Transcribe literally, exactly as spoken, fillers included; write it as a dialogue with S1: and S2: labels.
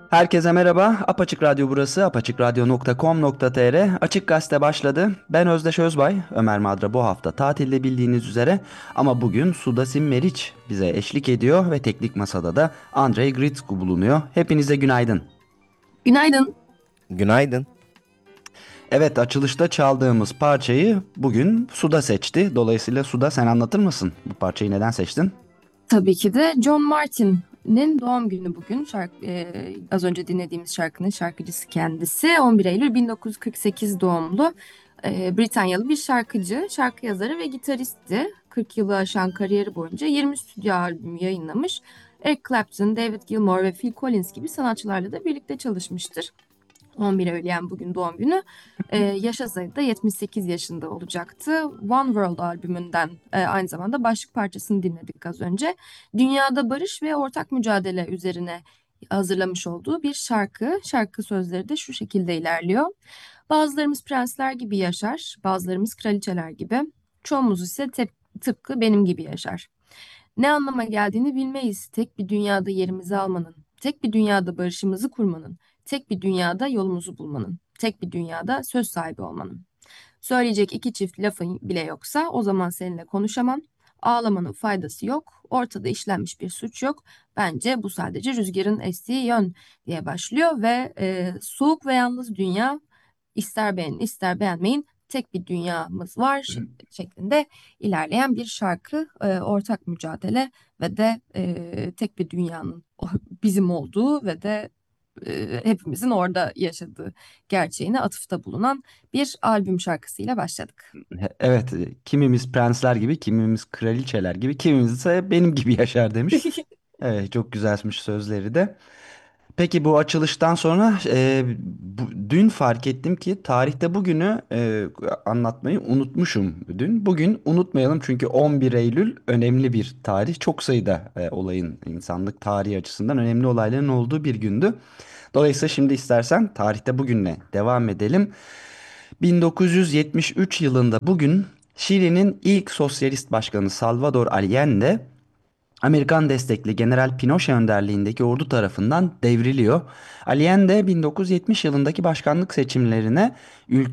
S1: Herkese merhaba. Apaçık Radyo burası. apaçıkradyo nokta com nokta tr. Açık Gazete başladı. Ben Özdeş Özbay. Ömer Madra bu hafta tatilde bildiğiniz üzere. Ama bugün Sudasim Meriç bize eşlik ediyor ve teknik masada da Andrei Gritsku bulunuyor. Hepinize günaydın.
S2: Günaydın.
S3: Günaydın.
S1: Evet, açılışta çaldığımız parçayı bugün Suda seçti. Dolayısıyla Suda, sen anlatır mısın? Bu parçayı neden seçtin?
S2: Tabii ki de John Martin'in doğum günü bugün. Şarkı, e, az önce dinlediğimiz şarkının şarkıcısı kendisi. on bir Eylül bin dokuz yüz kırk sekiz doğumlu e, Britanyalı bir şarkıcı, şarkı yazarı ve gitaristti. kırk yılı aşan kariyeri boyunca yirmi stüdyo albüm yayınlamış. Eric Clapton, David Gilmour ve Phil Collins gibi sanatçılarla da birlikte çalışmıştır. on bir Eylül yani bugün doğum günü. Ee, yaşasaydı da yetmiş sekiz yaşında olacaktı. One World albümünden e, aynı zamanda başlık parçasını dinledik az önce. Dünyada barış ve ortak mücadele üzerine hazırlamış olduğu bir şarkı. Şarkı sözleri de şu şekilde ilerliyor. Bazılarımız prensler gibi yaşar, bazılarımız kraliçeler gibi. Çoğumuz ise tep- tıpkı benim gibi yaşar. Ne anlama geldiğini bilmeyiz. Tek bir dünyada yerimizi almanın, tek bir dünyada barışımızı kurmanın, tek bir dünyada yolumuzu bulmanın, tek bir dünyada söz sahibi olmanın. Söyleyecek iki çift lafın bile yoksa o zaman seninle konuşamam. Ağlamanın faydası yok. Ortada işlenmiş bir suç yok. Bence bu sadece rüzgarın estiği yön diye başlıyor ve e, soğuk ve yalnız dünya ister beğenin ister beğenmeyin tek bir dünyamız var şek- şeklinde ilerleyen bir şarkı. E, ortak mücadele ve de e, tek bir dünyanın bizim olduğu ve de e, hepimizin orada yaşadığı gerçeğine atıfta bulunan bir albüm şarkısıyla başladık.
S1: He- Evet, e, kimimiz prensler gibi, kimimiz kraliçeler gibi, kimimiz ise benim gibi yaşar demiş. Evet, çok güzelmiş sözleri de. Peki bu açılıştan sonra e, bu- dün fark ettim ki tarihte bugünü e, anlatmayı unutmuşum dün. Bugün unutmayalım çünkü on bir Eylül önemli bir tarih. Çok sayıda e, olayın insanlık tarihi açısından önemli olayların olduğu bir gündü. Dolayısıyla şimdi istersen tarihte bugünle devam edelim. bin dokuz yüz yetmiş üç yılında bugün Şili'nin ilk sosyalist başkanı Salvador Allende Amerikan destekli General Pinochet önderliğindeki ordu tarafından devriliyor. Allende bin dokuz yüz yetmiş yılındaki başkanlık seçimlerine ülke